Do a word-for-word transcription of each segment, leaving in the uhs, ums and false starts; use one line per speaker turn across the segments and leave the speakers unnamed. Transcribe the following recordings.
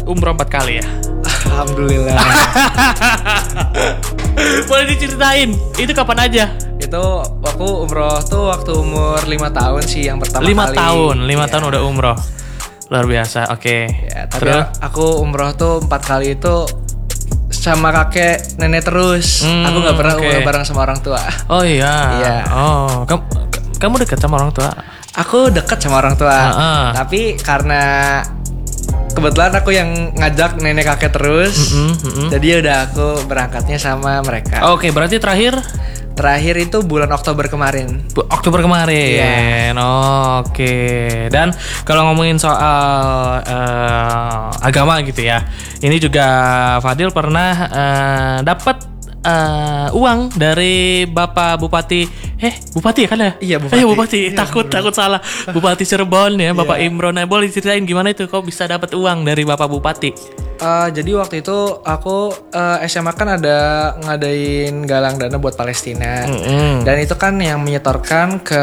umroh empat kali ya?
Alhamdulillah.
Boleh diceritain, itu kapan aja?
Itu aku umroh tuh waktu umur lima tahun sih yang pertama
lima
kali.
tahun, lima
ya.
tahun udah umroh. Luar biasa, oke. Okay.
Ya, tapi
Terus?
aku umroh tuh empat kali itu sama kakek nenek terus.
Hmm,
aku nggak pernah
okay.
umroh bareng sama orang tua.
Oh iya.
Iya.
Oh, kamu kamu dekat sama orang tua?
Aku deket sama orang tua.
Uh-uh.
Tapi karena kebetulan aku yang ngajak nenek kakek terus,
Mm-mm, mm-mm.
jadi udah aku berangkatnya sama mereka.
Oke, okay, berarti terakhir
Terakhir itu bulan Oktober kemarin.
Oktober kemarin.
Iya.
Oh, oke. Okay. Dan kalau ngomongin soal uh, agama gitu ya, ini juga Fadil pernah uh, dapat uh, uang dari Bapak Bupati. Eh, Bupati ya kan ya?
Iya, Bupati.
Eh, Bupati.
Iya,
takut,
bener.
takut salah. Bupati Cirebon ya, Bapak
Iya.
Imron. Nah, boleh ceritain gimana itu kok bisa dapat uang dari Bapak Bupati?
Uh, jadi waktu itu aku uh, S M A kan ada ngadain galang dana buat Palestina.
Mm-hmm.
Dan itu kan yang menyetorkan ke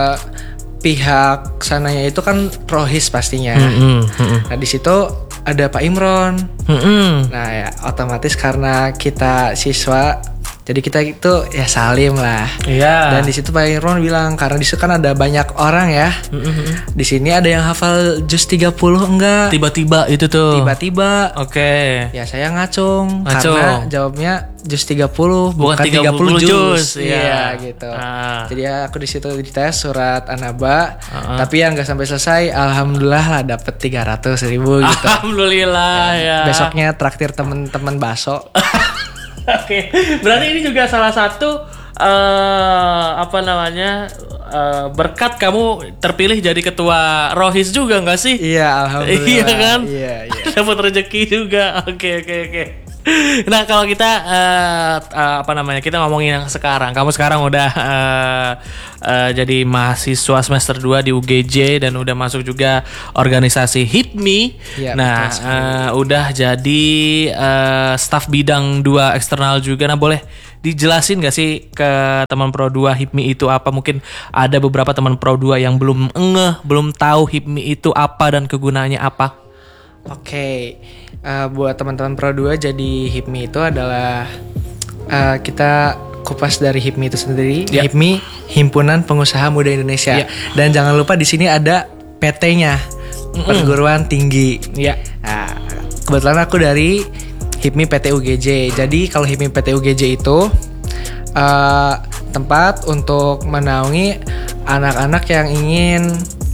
pihak sananya itu kan Rohis pastinya.
Mm-hmm. Mm-hmm.
Nah di situ ada Pak Imron.
Mm-hmm.
Nah ya otomatis karena kita siswa, jadi kita itu ya salim lah.
Iya.
Dan di situ Pak Imron bilang karena di situ kan ada banyak orang ya.
Mm-hmm.
Di sini ada yang hafal juz tiga puluh enggak?
Tiba-tiba itu tuh.
Tiba-tiba.
Oke.
Ya saya ngacung,
Ngacung.
karena jawabnya juz tiga puluh
Bukan
bukan, tiga puluh juz.
iya.
Iya gitu.
Ah.
Jadi ya aku di situ dites surat An-Naba,
Uh-uh.
tapi yang enggak sampai selesai alhamdulillah lah dapet tiga ratus ribu gitu.
Alhamdulillah ya.
Besoknya traktir temen-temen baso.
Oke, berarti ini juga salah satu uh, apa namanya uh, berkat kamu terpilih jadi ketua Rohis juga nggak sih?
Iya, alhamdulillah.
Iya kan?
Iya, iya.
Dapat rezeki juga. Oke, oke, oke. Nah kalau kita uh, uh, apa namanya kita ngomongin yang sekarang, kamu sekarang udah uh, uh, jadi mahasiswa semester dua di U G J dan udah masuk juga organisasi HIPMI.
Ya,
Nah
betul sekali.
uh, udah jadi uh, staf bidang dua eksternal juga. Nah boleh dijelasin gak sih ke teman Pro dua HIPMI itu apa? Mungkin ada beberapa teman Pro dua yang belum ngeh, belum tahu HIPMI itu apa dan kegunaannya apa.
Oke, uh, buat teman-teman Pro dua jadi HIPMI itu adalah uh, kita kupas dari HIPMI itu sendiri.
Ya.
HIPMI Himpunan Pengusaha Muda Indonesia.
Ya.
Dan jangan lupa di sini ada P T-nya,
Mm-mm.
perguruan tinggi.
Ya.
Nah, kebetulan aku dari HIPMI P T U G J. Jadi kalau HIPMI P T U G J itu uh, tempat untuk menaungi anak-anak yang ingin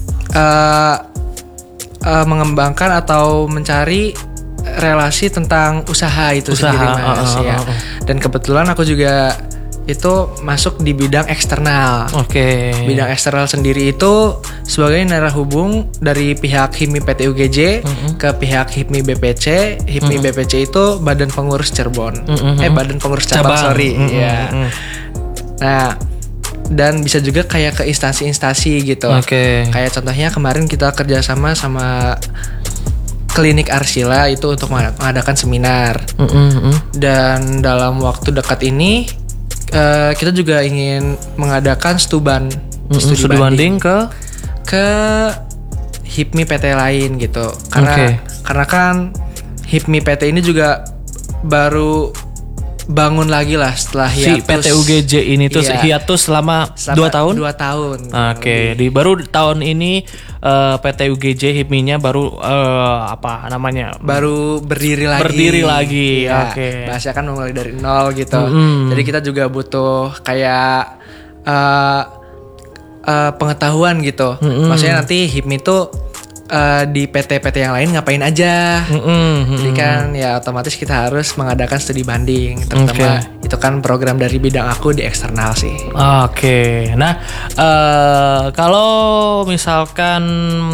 uh, Uh, mengembangkan atau mencari relasi tentang usaha itu
Usaha,
sendiri mas
uh, uh,
ya.
uh, uh.
Dan kebetulan aku juga itu masuk di bidang eksternal.
Oke.
Bidang eksternal sendiri itu sebagai narah hubung dari pihak HIPMI P T U G J
Mm-mm.
ke pihak HIPMI B P C. HIPMI
Mm-mm.
B P C itu Badan Pengurus Cirebon.
Mm-mm.
Eh Badan Pengurus Cabang, sorry.
Mm-mm.
Ya.
Mm-mm.
Nah, dan bisa juga kayak ke instansi-instansi gitu.
Oke.
Kayak contohnya kemarin kita kerjasama sama klinik Arsila itu untuk mengadakan seminar.
Mm-mm, mm.
Dan dalam waktu dekat ini uh, kita juga ingin mengadakan stuban,
Mm-mm, studi banding ke
ke HIPMI P T lain gitu. Karena
Oke.
karena kan HIPMI P T ini juga baru bangun lagi lah setelah
si
hiatus.
P T U G J ini tuh
Iya.
hiatus selama,
Selama
dua tahun.
Dua tahun.
Oke, di baru tahun ini uh, P T U G J HIPMI-nya baru uh, apa namanya?
Baru berdiri lagi.
Berdiri lagi,
Ya,
oke.
bahasanya kan mulai dari nol gitu.
Mm-mm.
Jadi kita juga butuh kayak uh, uh, pengetahuan gitu.
Mm-mm.
Maksudnya nanti HIPMI itu uh, di P T P T yang lain ngapain aja.
Mm-mm,
Jadi
mm-mm.
kan ya otomatis kita harus mengadakan studi banding. Terutama itu kan program dari bidang aku di eksternal sih.
Oke, nah uh, kalau misalkan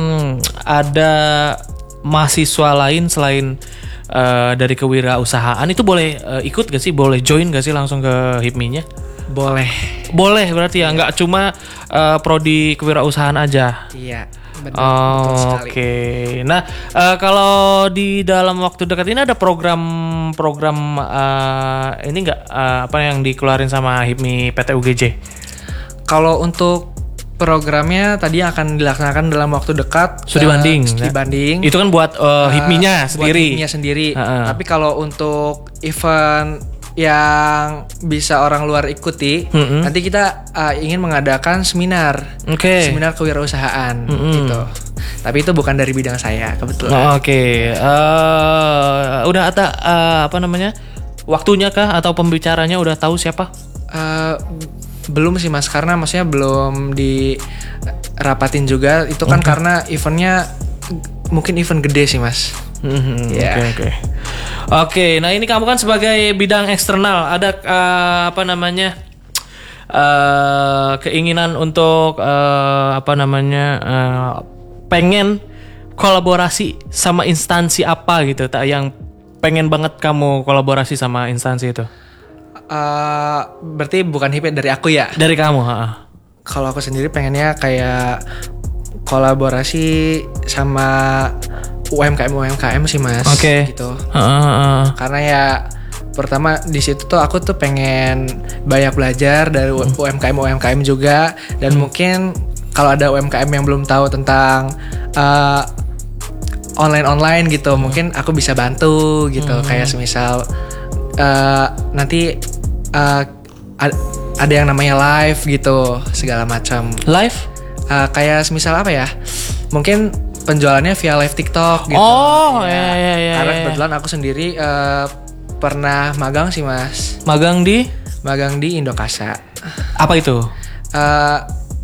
ada mahasiswa lain selain uh, dari kewirausahaan itu boleh uh, ikut gak sih? Boleh join gak sih langsung ke HIPMI-nya?
Boleh.
Boleh berarti ya, nggak cuma uh, prodi kewirausahaan aja.
Iya. Betul, betul
Oh,
sekali.
oke. Nah, uh, kalau di dalam waktu dekat ini ada program-program uh, ini nggak uh, apa yang dikeluarin sama HIPMI P T U G J?
Kalau untuk programnya tadi akan dilaksanakan dalam waktu dekat.
Studi
uh,
banding.
Studi banding.
Itu kan buat uh, hipminya sendiri.
Buat hipminya sendiri.
Uh-uh.
Tapi kalau untuk event yang bisa orang luar ikuti,
Mm-mm.
nanti kita uh, ingin mengadakan seminar.
Oke.
Seminar kewirausahaan
Mm-mm.
gitu. Tapi itu bukan dari bidang saya kebetulan.
Oh, Oke. Okay. Uh, udah ada uh, apa namanya? Waktunya kah atau pembicaranya udah tahu siapa?
Uh, belum sih Mas, karena maksudnya belum dirapatin juga. Itu kan
Okay.
karena eventnya mungkin event gede sih Mas.
Hmm, Oke
Ya.
oke. Oke, nah ini kamu kan sebagai bidang eksternal, ada uh, apa namanya uh, keinginan untuk uh, apa namanya uh, pengen kolaborasi sama instansi apa gitu, tak yang pengen banget kamu kolaborasi sama instansi itu?
Uh, berarti bukan hipmi dari aku ya.
Dari kamu, ha.
Kalau aku sendiri pengennya kayak kolaborasi sama U M K M U M K M sih Mas.
Oke.
Gitu.
Ha, ha, ha.
Karena ya pertama di situ tuh aku tuh pengen banyak belajar dari U M K M U M K M juga, dan mungkin kalau ada U M K M yang belum tahu tentang uh, online-online gitu, mungkin aku bisa bantu gitu.
Hmm.
Kayak semisal uh, nanti uh, ad- ada yang namanya live gitu segala macam.
Live?
Uh, kayak semisal apa ya? Mungkin penjualannya via live TikTok gitu.
Oh, ya, ya, ya,
Karena
ya.
kebetulan aku sendiri uh, pernah magang sih Mas.
Magang di
Magang di Indokasa.
apa itu?
Uh,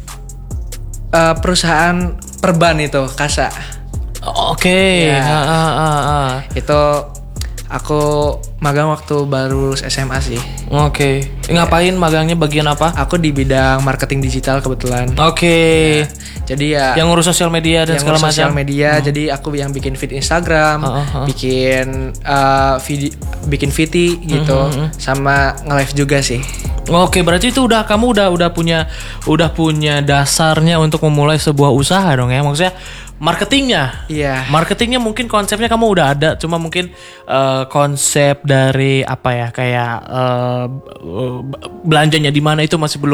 uh, perusahaan perban itu, Kasa.
Oke.
Ya.
Ha, ha, ha, ha.
Itu aku magang waktu baru lulus S M A sih.
Oke. Ngapain magangnya bagian apa?
Aku di bidang marketing digital kebetulan.
Oke.
Jadi ya
Yang ngurus sosial media dan
yang
segala
ngurus sosial
macam.
media, jadi aku yang bikin feed Instagram,
Oh, oh, oh.
bikin uh, video, bikin V T gitu,
Mhm, mhm.
sama nge-live juga sih.
Oke, berarti itu udah kamu udah udah punya udah punya dasarnya untuk memulai sebuah usaha dong ya. Maksudnya marketingnya.
Iya.
Marketingnya mungkin konsepnya kamu udah ada, cuma mungkin eh, konsep dari apa ya kayak eh, belanjanya di mana itu masih belum